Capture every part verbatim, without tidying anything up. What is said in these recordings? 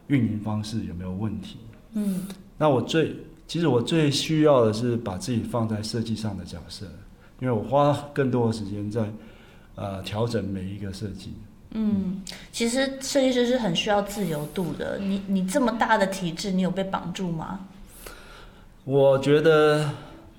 运营方式有没有问题。 嗯， 那我最其实我最需要的是把自己放在设计上的角色，因为我花更多的时间在呃调整每一个设计。 嗯，其实设计师是很需要自由度的。你你这么大的体制，你有被绑住吗？ 我觉得，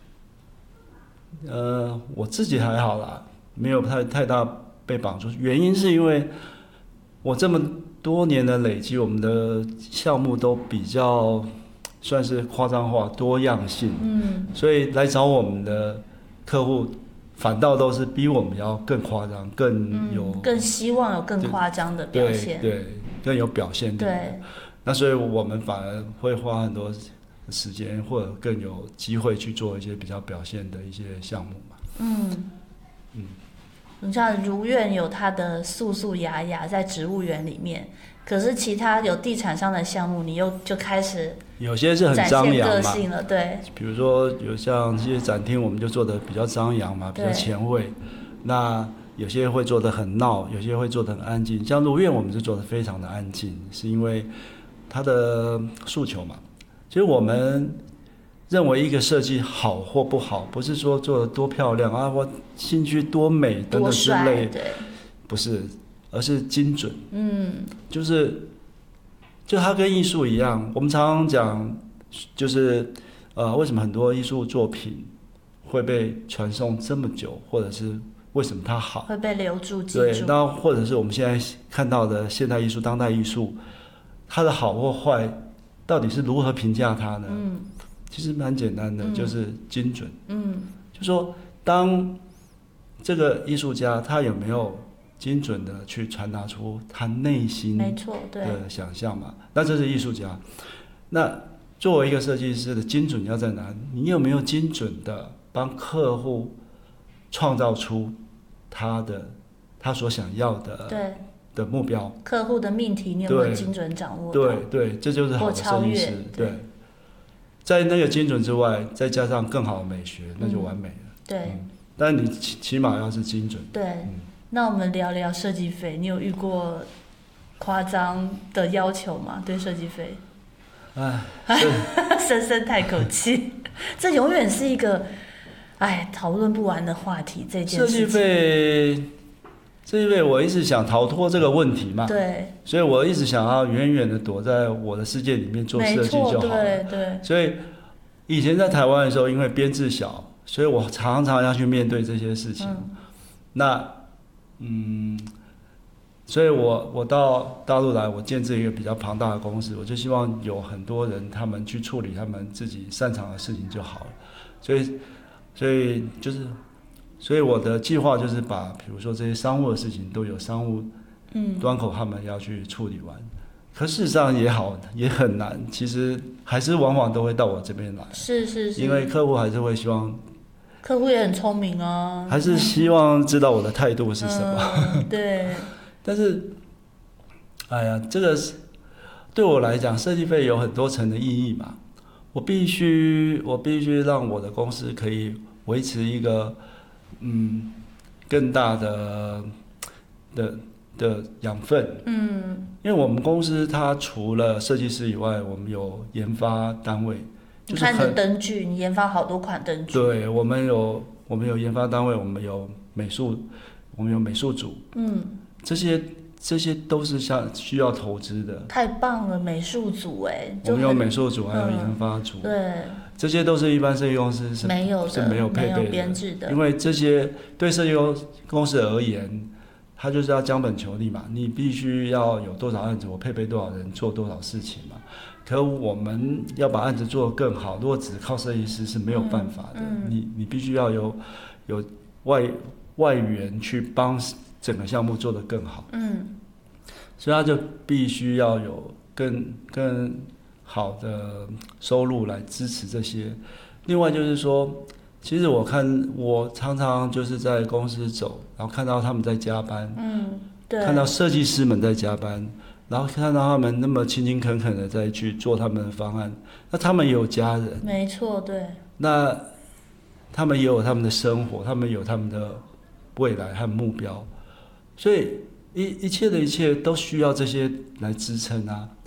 呃，我自己还好啦，没有太太大被绑住。原因是因为我这么多年的累积，我们的项目都比较算是夸张化、多样性， 嗯， 所以来找我们的客户，反倒都是比我们要更夸张、更有、 嗯、更希望有更夸张的表现， 对对，更有表现力。 对， 那所以我们反而会花很多时间，或者更有机会去做一些比较表现的一些项目嘛。 嗯嗯，你像如愿有它的素素雅雅在植物园里面，可是其他有地产商的项目，你又就开始有些是很张扬嘛， 展现个性了，对。 比如说有像这些展厅，我们就做的比较张扬嘛，比较前卫。那有些会做的很闹，有些会做的很安静。像如愿，我们是做的非常的安静，是因为它的诉求嘛。其实我们认为一个设计好或不好，不是说做的多漂亮啊，我兴趣多美等等之类，不是，而是精准。嗯，就是就它跟艺术一样，我们常常讲，就是呃，为什么很多艺术作品会被传颂这么久，或者是为什么它好， 会被留住记住。 对，那或者是我们现在看到的现代艺术、当代艺术，它的好或坏，到底是如何评价它呢？嗯，其实蛮简单的，嗯、就是精准。嗯，就说当这个艺术家他有没有精准的去传达出他内心的想象嘛？那这是艺术家。那作为一个设计师的精准要在哪？你有没有精准的帮客户创造出他的他所想要的对的目标？ 客户的命题你有没有精准掌握到？ 对对，这就是好的设计师。对，在那个精准之外，再加上更好的美学，那就完美了。 嗯、对、 嗯，但你起起码要是精准。 对、 嗯， 那我们聊聊设计费，你有遇过夸张的要求吗？对设计费？ 哎， 深深叹口气，这永远是一个哎讨论不完的话题。这件事情，设计费，设计费，我一直想逃脱这个问题嘛， 对， 所以我一直想要远远的躲在我的世界里面做设计就好了。 对对。 所以以前在台湾的时候，因为编制小，所以我常常要去面对这些事情。嗯、那，嗯。所以我我到大陆来，我建制一个比较庞大的公司，我就希望有很多人他们去处理他们自己擅长的事情就好了。所以所以就是所以我的计划就是把比如说这些商务的事情都有商务端口他们要去处理完。嗯、可事实上也好也很难，其实还是往往都会到我这边来。 是是是。 因为客户还是会希望。 客户也很聪明啊。 还是希望知道我的态度是什么。 嗯、对。 但是，哎呀，这个对我来讲，设计费有很多层的意义嘛。我必须，我必须让我的公司可以维持一个嗯更大的的的养分。嗯，因为我们公司它除了设计师以外，我们有研发单位。 就是看着灯具，你研发好多款灯具。 对，我们有我们有研发单位，我们有美术，我们有美术组。嗯。这些这些都是像需要投资的。太棒了，美术组哎！ 我们有美术组，还有研发组。 嗯、对， 这些都是一般设计公司是没有的， 是没有配备的， 没有编制的。 因为这些对设计公司而言，它就是要将本求利嘛，你必须要有多少案子，我配备多少人做多少事情嘛。可我们要把案子做得更好，如果只靠设计师是没有办法的。嗯嗯、你你必须要有有外外援去帮。整个项目做得更好，嗯，所以他就必须要有更更好的收入来支持这些。另外就是说，其实我看我常常就是在公司走，然后看到他们在加班，嗯，对，看到设计师们在加班，然后看到他们那么勤勤恳恳的在去做他们的方案，那他们也有家人， 没错，对， 那他们也有他们的生活，他们有他们的未来和目标。所以一一切的一切都需要这些来支撑啊。